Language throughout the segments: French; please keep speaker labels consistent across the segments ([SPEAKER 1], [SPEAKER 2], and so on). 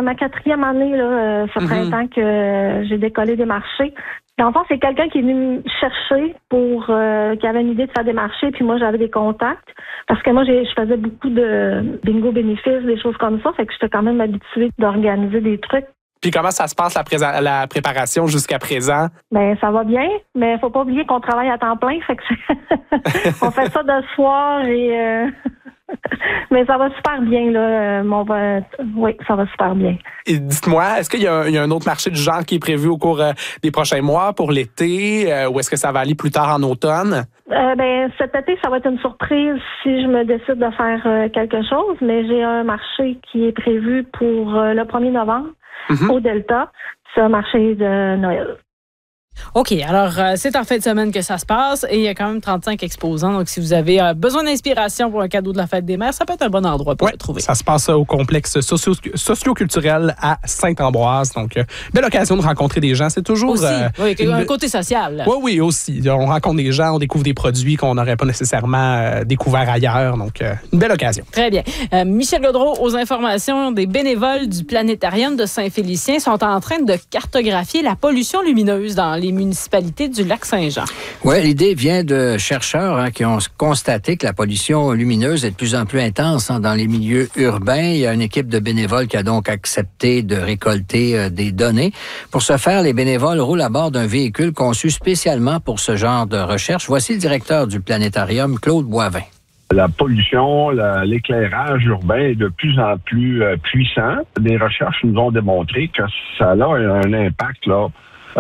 [SPEAKER 1] ma 4e année, là, ce printemps que j'ai décollé des marchés. Et en fait, c'est quelqu'un qui est venu me chercher qui avait une idée de faire des marchés, puis moi, j'avais des contacts. Parce que moi, je faisais beaucoup de bingo bénéfices, des choses comme ça. Fait que j'étais quand même habituée d'organiser des trucs.
[SPEAKER 2] Puis comment ça se passe la préparation jusqu'à présent?
[SPEAKER 1] Ben ça va bien, mais faut pas oublier qu'on travaille à temps plein. Fait que on fait ça de soir et... Mais ça va super bien, là. Oui, ça va super bien.
[SPEAKER 2] Et dites-moi, est-ce qu'il y a un autre marché du genre qui est prévu au cours des prochains mois pour l'été ou est-ce que ça va aller plus tard en automne?
[SPEAKER 1] Cet été, ça va être une surprise si je me décide de faire quelque chose, mais j'ai un marché qui est prévu pour le 1er novembre au Delta. C'est un marché de Noël.
[SPEAKER 3] OK. Alors, c'est en fin de semaine que ça se passe et il y a quand même 35 exposants. Donc, si vous avez besoin d'inspiration pour un cadeau de la fête des mères, ça peut être un bon endroit pour le trouver. Ça
[SPEAKER 2] se passe au complexe socio-culturel à Saint-Ambroise. Donc, belle occasion de rencontrer des gens. C'est toujours...
[SPEAKER 3] Aussi, un côté social.
[SPEAKER 2] Oui, aussi. On rencontre des gens, on découvre des produits qu'on n'aurait pas nécessairement découverts ailleurs. Donc, une belle occasion.
[SPEAKER 3] Très bien. Michel Gaudreault, aux informations, des bénévoles du Planétarium de Saint-Félicien sont en train de cartographier la pollution lumineuse dans les municipalités du Lac-Saint-Jean.
[SPEAKER 4] Oui, l'idée vient de chercheurs qui ont constaté que la pollution lumineuse est de plus en plus intense dans les milieux urbains. Il y a une équipe de bénévoles qui a donc accepté de récolter des données. Pour ce faire, les bénévoles roulent à bord d'un véhicule conçu spécialement pour ce genre de recherche. Voici le directeur du Planétarium, Claude Boivin.
[SPEAKER 5] La pollution, l'éclairage urbain est de plus en plus puissant. Les recherches nous ont démontré que ça a un impact là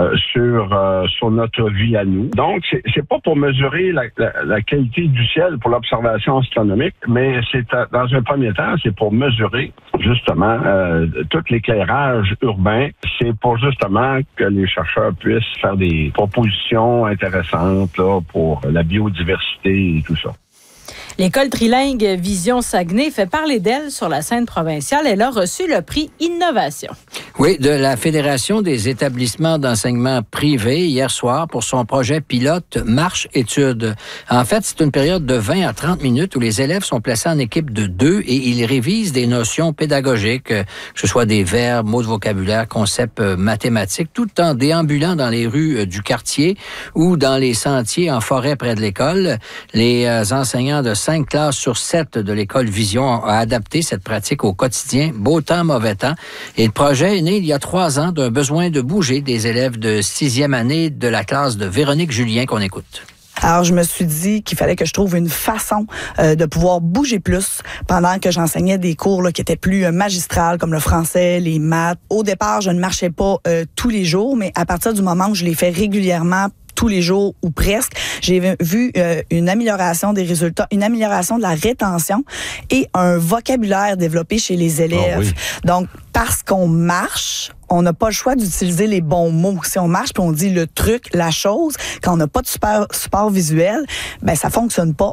[SPEAKER 5] sur notre vie à nous. Donc, c'est pas pour mesurer la qualité du ciel pour l'observation astronomique, mais dans un premier temps, c'est pour mesurer justement tout l'éclairage urbain. C'est pour justement que les chercheurs puissent faire des propositions intéressantes là, pour la biodiversité et tout ça.
[SPEAKER 3] L'école trilingue Vision Saguenay fait parler d'elle sur la scène provinciale. Elle a reçu le prix Innovation.
[SPEAKER 4] Oui, de la Fédération des établissements d'enseignement privés hier soir pour son projet pilote Marche-études. En fait, c'est une période de 20 à 30 minutes où les élèves sont placés en équipe de 2 et ils révisent des notions pédagogiques, que ce soit des verbes, mots de vocabulaire, concepts mathématiques, tout en déambulant dans les rues du quartier ou dans les sentiers en forêt près de l'école. Les enseignants de 5 classes sur 7 de l'école Vision ont adapté cette pratique au quotidien, beau temps, mauvais temps. Et le projet est né il y a 3 ans d'un besoin de bouger des élèves de 6e année de la classe de Véronique Julien qu'on écoute.
[SPEAKER 6] Alors, je me suis dit qu'il fallait que je trouve une façon de pouvoir bouger plus pendant que j'enseignais des cours là, qui étaient plus magistrales, comme le français, les maths. Au départ, je ne marchais pas tous les jours, mais à partir du moment où je les fais régulièrement, tous les jours ou presque, j'ai vu une amélioration des résultats, une amélioration de la rétention et un vocabulaire développé chez les élèves.
[SPEAKER 5] Oh oui.
[SPEAKER 6] Donc, parce qu'on marche, on n'a pas le choix d'utiliser les bons mots. Si on marche puis on dit le truc, la chose, quand on n'a pas de support visuel, ben ça fonctionne pas.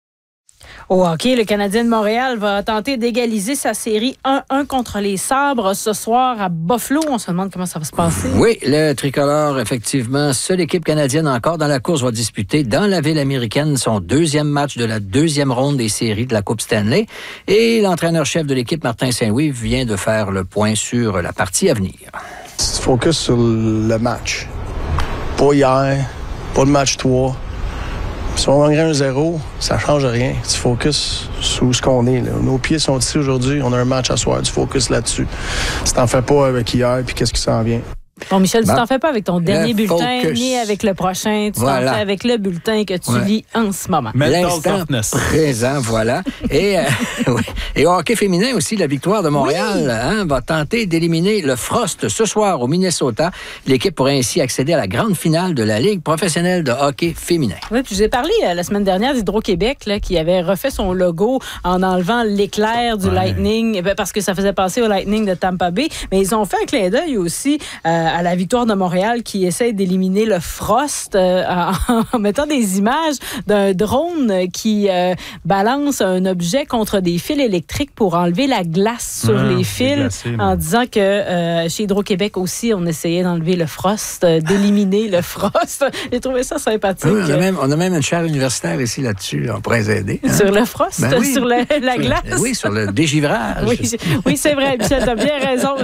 [SPEAKER 3] Au hockey, le Canadien de Montréal va tenter d'égaliser sa série 1-1 contre les Sabres ce soir à Buffalo. On se demande comment ça va se passer.
[SPEAKER 4] Oui, le tricolore, effectivement, seule équipe canadienne encore dans la course va disputer dans la ville américaine son 2e match de la 2e ronde des séries de la Coupe Stanley. Et l'entraîneur-chef de l'équipe, Martin Saint-Louis, vient de faire le point sur la partie à venir.
[SPEAKER 7] Focus sur le match. Pas hier, pas le match 3. Si on gagnerait 1-0, ça change rien. Tu focuses sur ce qu'on est. Là. Nos pieds sont ici aujourd'hui. On a un match à soir. Tu focuses là-dessus. Si t'en fais pas avec hier, puis qu'est-ce qui s'en vient?
[SPEAKER 3] Bon, Michel, tu t'en fais pas avec ton dernier bulletin, ni avec le prochain. Tu t'en fais avec le bulletin que tu lis en ce moment.
[SPEAKER 4] L'instant présent, voilà. Et au hockey féminin aussi, la victoire de Montréal va tenter d'éliminer le Frost ce soir au Minnesota. L'équipe pourrait ainsi accéder à la grande finale de la Ligue professionnelle de hockey féminin.
[SPEAKER 3] Oui, puis j'ai parlé la semaine dernière d'Hydro-Québec là, qui avait refait son logo en enlevant l'éclair du Lightning parce que ça faisait penser au Lightning de Tampa Bay. Mais ils ont fait un clin d'œil aussi à la victoire de Montréal qui essaie d'éliminer le Frost en mettant des images d'un drone qui balance un objet contre des fils électriques pour enlever la glace sur les fils en disant que chez Hydro-Québec aussi, on essayait d'enlever le Frost, d'éliminer le Frost. J'ai trouvé ça sympathique.
[SPEAKER 4] Oui, on a même une chaire universitaire ici là-dessus. On pourrait aider. Hein?
[SPEAKER 3] Sur le Frost? Sur la glace?
[SPEAKER 4] Oui, sur le dégivrage.
[SPEAKER 3] Oui, c'est vrai, Michel, tu as bien raison.